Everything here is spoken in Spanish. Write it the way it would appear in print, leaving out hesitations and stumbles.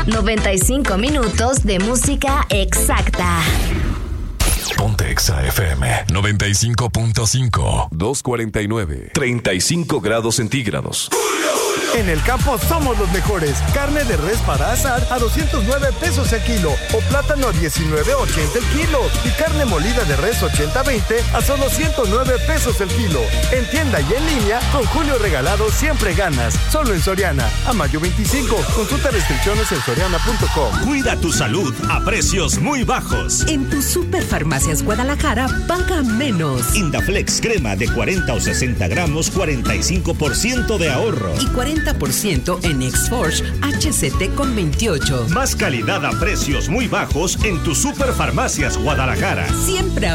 95 minutos de música exacta. Ponte Exa FM 95.5. 249. 35 grados centígrados. En el campo somos los mejores. Carne de res para asar a 209 pesos el kilo o plátano a 19.80 el kilo y carne molida de res 80-20 a solo 109 pesos el kilo. En tienda y en línea, con Julio Regalado siempre ganas. Solo en Soriana. A mayo 25. Consulta restricciones en soriana.com. Cuida tu salud a precios muy bajos. En tu Superfarmacias Guadalajara paga menos. Indaflex crema de 40 o 60 gramos, 45% de ahorro. Y 40% en Exforge HCT con 28. Más calidad a precios muy bajos en tu Superfarmacias Guadalajara. Siempre